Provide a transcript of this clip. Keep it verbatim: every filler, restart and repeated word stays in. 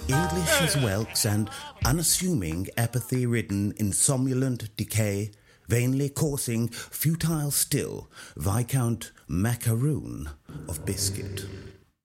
English as whelks and unassuming, apathy-ridden, insomnolent decay, vainly coursing, futile still, Viscount Macaroon of Biscuit.